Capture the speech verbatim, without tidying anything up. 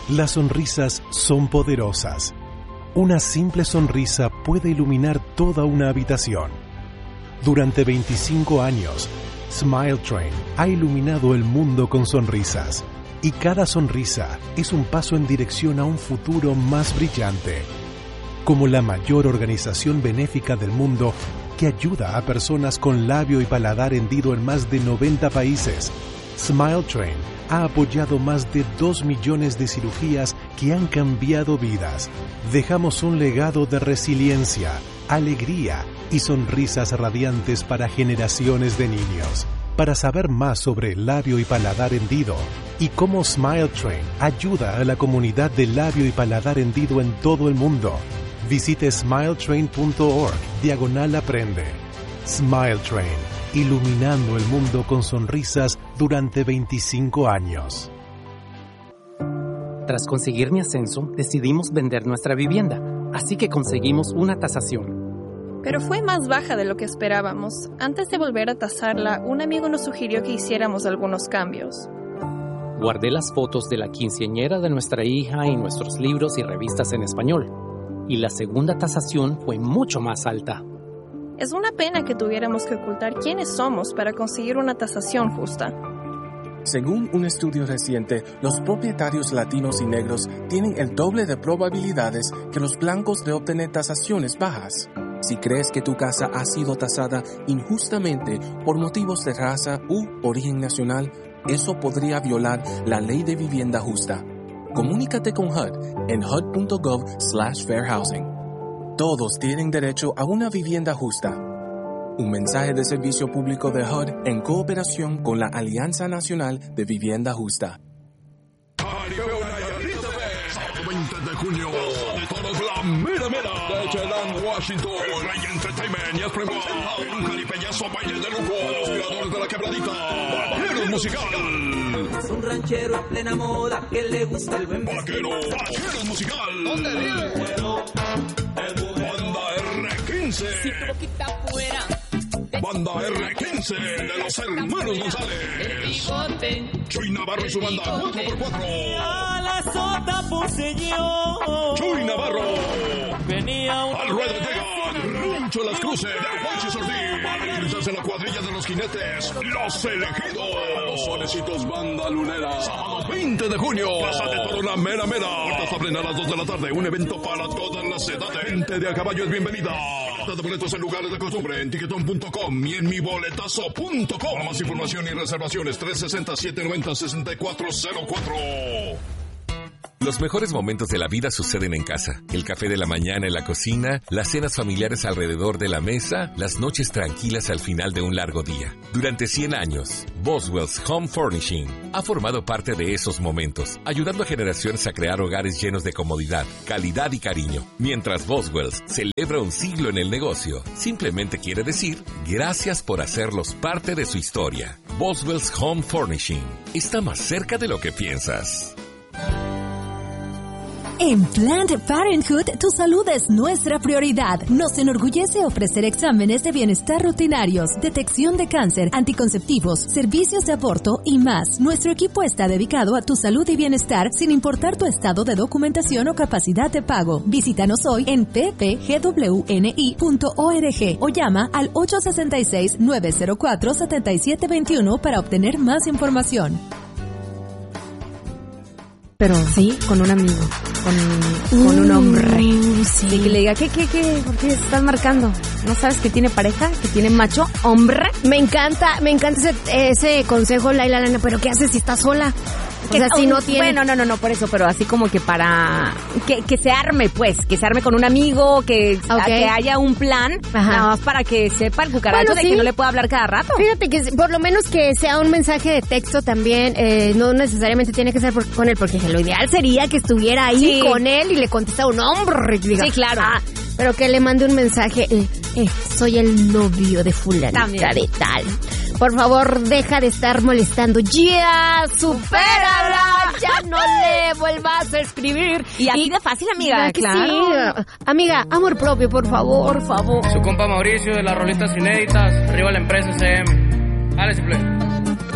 Las sonrisas son poderosas. Una simple sonrisa puede iluminar toda una habitación. Durante veinticinco años, Smile Train ha iluminado el mundo con sonrisas. Y cada sonrisa es un paso en dirección a un futuro más brillante. Como la mayor organización benéfica del mundo que ayuda a personas con labio y paladar hendido en más de noventa países, Smile Train ha apoyado más de dos millones de cirugías que han cambiado vidas. Dejamos un legado de resiliencia, alegría y sonrisas radiantes para generaciones de niños. Para saber más sobre el labio y paladar hendido y cómo Smile Train ayuda a la comunidad de labio y paladar hendido en todo el mundo, visite smiletrain punto org diagonal aprende. Smile Train, iluminando el mundo con sonrisas durante veinticinco años. Tras conseguir mi ascenso, decidimos vender nuestra vivienda, así que conseguimos una tasación. Pero fue más baja de lo que esperábamos. Antes de volver a tasarla, un amigo nos sugirió que hiciéramos algunos cambios. Guardé las fotos de la quinceañera de nuestra hija y nuestros libros y revistas en español. Y la segunda tasación fue mucho más alta. Es una pena que tuviéramos que ocultar quiénes somos para conseguir una tasación justa. Según un estudio reciente, los propietarios latinos y negros tienen el doble de probabilidades que los blancos de obtener tasaciones bajas. Si crees que tu casa ha sido tasada injustamente por motivos de raza u origen nacional, eso podría violar la ley de vivienda justa. Comunícate con H U D en hud.gov slash fair housing. Todos tienen derecho a una vivienda justa. Un mensaje de servicio público de H U D en cooperación con la Alianza Nacional de Vivienda Justa. veinte de junio, de todos la mera mera de Chelan, Washington, el Rey Entertainment y el Primo, un jaripeñazo baile de lujo de los creadores de la quebradita, Vaqueros Musical. Es un ranchero en plena moda que le gusta el buen Vaquero, Vaqueros Musical. ¿Dónde vive? Banda R quince. Si tu boquita fuera Banda R quince de los hermanos González. Chuy Navarro y su banda cuatro por cuatro. a la sota puse yo. Chuy Navarro. Venía un Al ruedo llegan Rancho Las Cruces de Juanchi Sordín. Para cruzarse la cuadrilla de los jinetes, Los Elegidos. Los Sonecitos Banda Lunera. Sábado veinte de junio. Plaza de Toro La Mera Mera. Puertas abren a las dos de la tarde. Un evento para todas las edades. Gente de a caballo es bienvenida. Venta de boletos en lugares de costumbre en tiquetón punto com y en mi boletazo punto com. Para más información y reservaciones tres seis cero, siete nueve cero, seis cuatro cero cuatro. Los mejores momentos de la vida suceden en casa. El café de la mañana en la cocina, las cenas familiares alrededor de la mesa, las noches tranquilas al final de un largo día. Durante cien años, Boswell's Home Furnishing ha formado parte de esos momentos, ayudando a generaciones a crear hogares llenos de comodidad, calidad y cariño. Mientras Boswell's celebra un siglo en el negocio, simplemente quiere decir gracias por hacerlos parte de su historia. Boswell's Home Furnishing está más cerca de lo que piensas. En Planned Parenthood, tu salud es nuestra prioridad. Nos enorgullece ofrecer exámenes de bienestar rutinarios, detección de cáncer, anticonceptivos, servicios de aborto y más. Nuestro equipo está dedicado a tu salud y bienestar sin importar tu estado de documentación o capacidad de pago. Visítanos hoy en p p g w n i punto org o llama al ocho seis seis, nueve cero cuatro, siete siete dos uno para obtener más información. Pero sí, con un amigo, con, uh, con un hombre. Sí. Y que le diga, ¿qué, qué, qué? ¿Por qué estás marcando? ¿No sabes que tiene pareja? ¿Que tiene macho? ¿Hombre? Me encanta, me encanta ese, ese consejo, Laila Lana, pero ¿qué haces si estás sola? O sea, si no tiene... Bueno, no, no, no, por eso, pero así como que para... Que, que se arme, pues, que se arme con un amigo, que, okay. que haya un plan, Ajá. nada más para que sepa el cucaracho bueno, de sí. que no le pueda hablar cada rato. Fíjate que por lo menos que sea un mensaje de texto también, eh, no necesariamente tiene que ser por, con él, porque lo ideal sería que estuviera ahí sí. con él y le contesta un hombre. Diga, sí, claro. Ah, pero que le mande un mensaje, eh, eh, soy el novio de fulanita también. De tal. Por favor, deja de estar molestando. ¡Ya! ¡Supérala! ¡Ya no le vuelvas a escribir! Y así de fácil, amiga, claro. Sí. Amiga, amor propio, por favor, por favor. Su compa Mauricio de las rolitas inéditas. Arriba la empresa C M. Dale, simple.